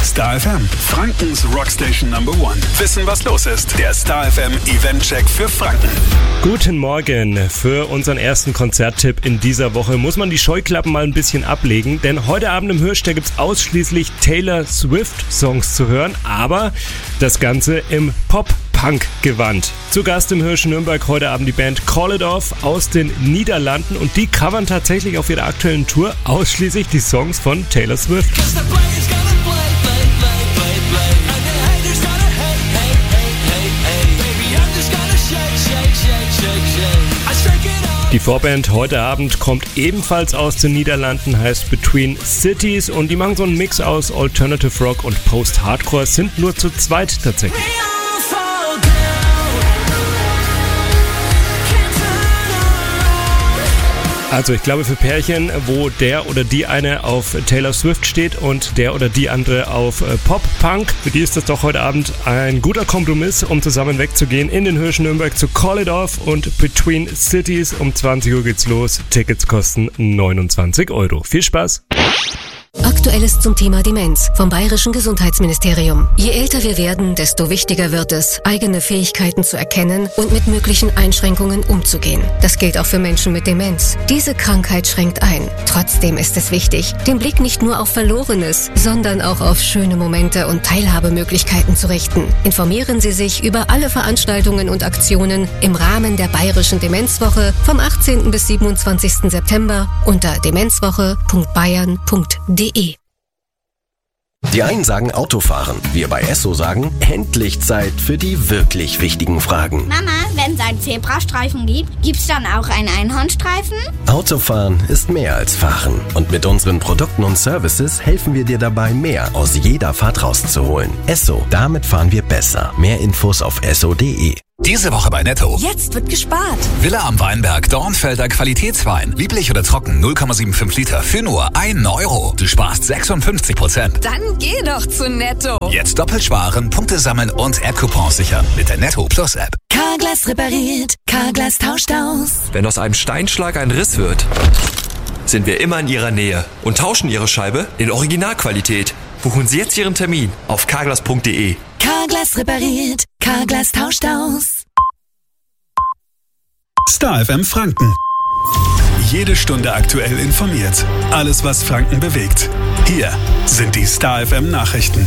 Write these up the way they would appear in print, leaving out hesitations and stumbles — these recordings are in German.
Star FM, Frankens Rockstation Number One. Wissen, was los ist. Der Star FM Event-Check für Franken. Guten Morgen. Für unseren ersten Konzerttipp in dieser Woche muss man die Scheuklappen mal ein bisschen ablegen, denn heute Abend im Hirsch, da gibt's ausschließlich Taylor Swift-Songs zu hören, aber das Ganze im Pop-Punk-Gewand. Zu Gast im Hirsch Nürnberg heute Abend die Band Call It Off aus den Niederlanden und die covern tatsächlich auf ihrer aktuellen Tour ausschließlich die Songs von Taylor Swift. Die Vorband heute Abend kommt ebenfalls aus den Niederlanden, heißt Between Cities und die machen so einen Mix aus Alternative Rock und Post-Hardcore, sind nur zu zweit tatsächlich. Also ich glaube für Pärchen, wo der oder die eine auf Taylor Swift steht und der oder die andere auf Pop-Punk, für die ist das doch heute Abend ein guter Kompromiss, um zusammen wegzugehen in den Hirsch Nürnberg zu Call It Off und Between Cities. Um 20 Uhr geht's los. Tickets kosten 29 €. Viel Spaß! Aktuelles zum Thema Demenz vom Bayerischen Gesundheitsministerium. Je älter wir werden, desto wichtiger wird es, eigene Fähigkeiten zu erkennen und mit möglichen Einschränkungen umzugehen. Das gilt auch für Menschen mit Demenz. Diese Krankheit schränkt ein. Trotzdem ist es wichtig, den Blick nicht nur auf Verlorenes, sondern auch auf schöne Momente und Teilhabemöglichkeiten zu richten. Informieren Sie sich über alle Veranstaltungen und Aktionen im Rahmen der Bayerischen Demenzwoche vom 18. bis 27. September unter demenzwoche.bayern.de. Die einen sagen Autofahren, wir bei Esso sagen, endlich Zeit für die wirklich wichtigen Fragen. Mama, wenn es einen Zebrastreifen gibt, gibt's dann auch einen Einhornstreifen? Autofahren ist mehr als Fahren. Und mit unseren Produkten und Services helfen wir dir dabei, mehr aus jeder Fahrt rauszuholen. Esso, damit fahren wir besser. Mehr Infos auf esso.de. Diese Woche bei Netto. Jetzt wird gespart. Villa am Weinberg, Dornfelder Qualitätswein. Lieblich oder trocken, 0,75 Liter für nur 1 €. Du sparst 56%. Dann geh doch zu Netto. Jetzt doppelt sparen, Punkte sammeln und App-Coupons sichern mit der Netto Plus App. Carglass repariert, Carglass tauscht aus. Wenn aus einem Steinschlag ein Riss wird, sind wir immer in Ihrer Nähe und tauschen Ihre Scheibe in Originalqualität. Buchen Sie jetzt Ihren Termin auf carglass.de. Carglass repariert, Carglass tauscht aus. Star FM Franken. Jede Stunde aktuell informiert. Alles, was Franken bewegt. Hier sind die Star FM Nachrichten.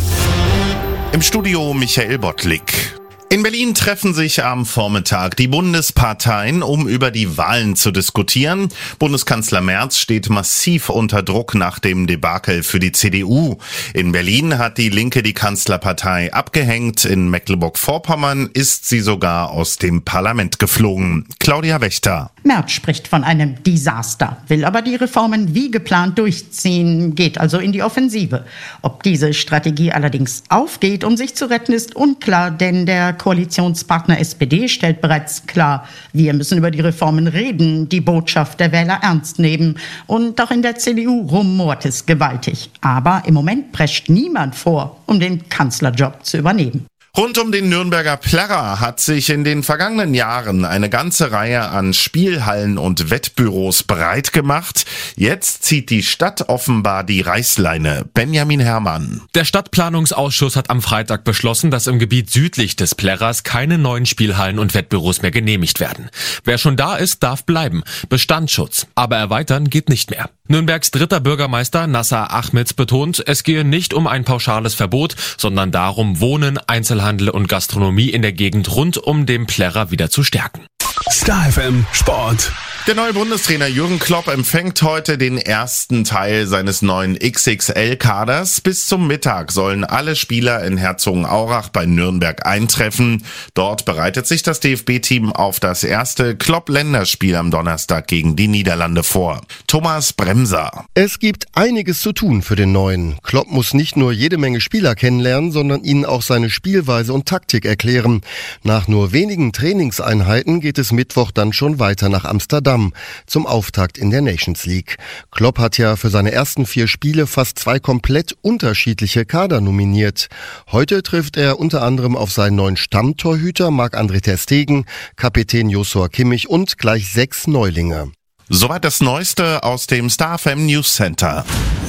Im Studio Michael Bottlik. In Berlin treffen sich am Vormittag die Bundesparteien, um über die Wahlen zu diskutieren. Bundeskanzler Merz steht massiv unter Druck nach dem Debakel für die CDU. In Berlin hat die Linke die Kanzlerpartei abgehängt. In Mecklenburg-Vorpommern ist sie sogar aus dem Parlament geflogen. Claudia Wächter. Merz spricht von einem Desaster, will aber die Reformen wie geplant durchziehen, geht also in die Offensive. Ob diese Strategie allerdings aufgeht, um sich zu retten, ist unklar, denn der Koalitionspartner SPD stellt bereits klar, wir müssen über die Reformen reden, die Botschaft der Wähler ernst nehmen. Und auch in der CDU rumort es gewaltig. Aber im Moment prescht niemand vor, um den Kanzlerjob zu übernehmen. Rund um den Nürnberger Plärrer hat sich in den vergangenen Jahren eine ganze Reihe an Spielhallen und Wettbüros breit gemacht. Jetzt zieht die Stadt offenbar die Reißleine. Benjamin Herrmann. Der Stadtplanungsausschuss hat am Freitag beschlossen, dass im Gebiet südlich des Plärrers keine neuen Spielhallen und Wettbüros mehr genehmigt werden. Wer schon da ist, darf bleiben. Bestandsschutz. Aber erweitern geht nicht mehr. Nürnbergs dritter Bürgermeister Nassar Achmeds betont, es gehe nicht um ein pauschales Verbot, sondern darum, Wohnen, Einzelhandel und Gastronomie in der Gegend rund um den Plärrer wieder zu stärken. Star FM Sport. Der neue Bundestrainer Jürgen Klopp empfängt heute den ersten Teil seines neuen XXL-Kaders. Bis zum Mittag sollen alle Spieler in Herzogenaurach bei Nürnberg eintreffen. Dort bereitet sich das DFB-Team auf das erste Klopp-Länderspiel am Donnerstag gegen die Niederlande vor. Thomas Bremser. Es gibt einiges zu tun für den Neuen. Klopp muss nicht nur jede Menge Spieler kennenlernen, sondern ihnen auch seine Spielweise und Taktik erklären. Nach nur wenigen Trainingseinheiten geht es Mittwoch dann schon weiter nach Amsterdam zum Auftakt in der Nations League. Klopp hat ja für seine ersten 4 Spiele fast 2 komplett unterschiedliche Kader nominiert. Heute trifft er unter anderem auf seinen neuen Stammtorhüter Marc-André ter Stegen, Kapitän Joshua Kimmich und gleich 6 Neulinge. Soweit das Neueste aus dem Star FM News Center.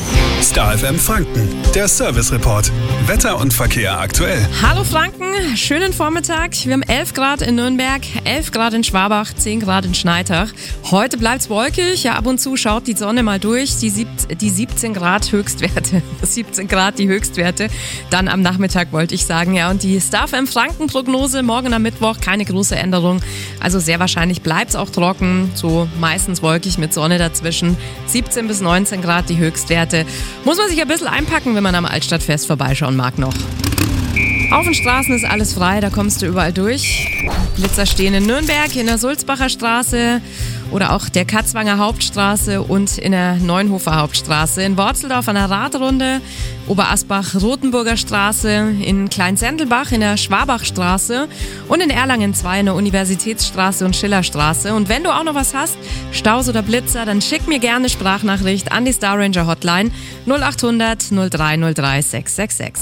Star FM Franken, der Service Report. Wetter und Verkehr aktuell. Hallo Franken, schönen Vormittag. Wir haben 11 Grad in Nürnberg, 11 Grad in Schwabach, 10 Grad in Schneitach. Heute bleibt's wolkig, ja, ab und zu schaut die Sonne mal durch. Die 17 Grad Höchstwerte, 17 Grad die Höchstwerte. Dann am Nachmittag wollte ich sagen, ja. Und die Star FM Franken Prognose, morgen am Mittwoch keine große Änderung. Also sehr wahrscheinlich bleibt's auch trocken, so meistens wolkig mit Sonne dazwischen. 17 bis 19 Grad die Höchstwerte. Muss man sich ein bisschen einpacken, wenn man am Altstadtfest vorbeischauen mag noch. Auf den Straßen ist alles frei, da kommst du überall durch. Blitzer stehen in Nürnberg, in der Sulzbacher Straße oder auch der Katzwanger Hauptstraße und in der Neunhofer Hauptstraße. In Worzeldorf an der Radrunde, Oberasbach Rotenburger Straße, in Kleinsendelbach in der Schwabachstraße und in Erlangen 2 in der Universitätsstraße und Schillerstraße. Und wenn du auch noch was hast, Staus oder Blitzer, dann schick mir gerne Sprachnachricht an die Star Ranger Hotline 0800 0303 666.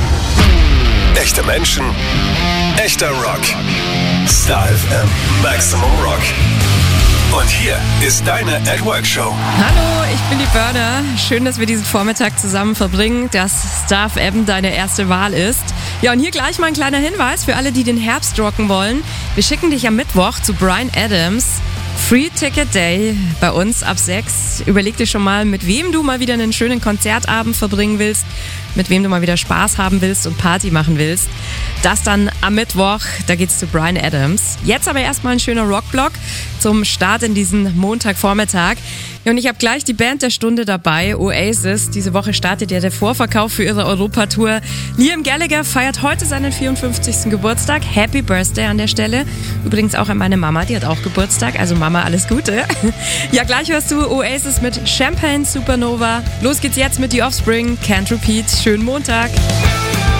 Echte Menschen, echter Rock. Star FM Maximum Rock. Und hier ist deine @Work-Show. Hallo, ich bin die Börner. Schön, dass wir diesen Vormittag zusammen verbringen, dass Star FM deine erste Wahl ist. Ja, und hier gleich mal ein kleiner Hinweis für alle, die den Herbst rocken wollen. Wir schicken dich am Mittwoch zu Bryan Adams. Free Ticket Day bei uns ab 6. Überleg dir schon mal, mit wem du mal wieder einen schönen Konzertabend verbringen willst, mit wem du mal wieder Spaß haben willst und Party machen willst. Das dann am Mittwoch, da geht's zu Bryan Adams. Jetzt aber erstmal ein schöner Rockblock zum Start in diesen Montagvormittag. Ja, und ich habe gleich die Band der Stunde dabei, Oasis. Diese Woche startet ja der Vorverkauf für ihre Europatour. Liam Gallagher feiert heute seinen 54. Geburtstag. Happy Birthday an der Stelle. Übrigens auch an meine Mama, die hat auch Geburtstag. Also Mama, alles Gute. Ja, gleich hörst du Oasis mit Champagne Supernova. Los geht's jetzt mit The Offspring, Can't Repeat. Schönen Montag.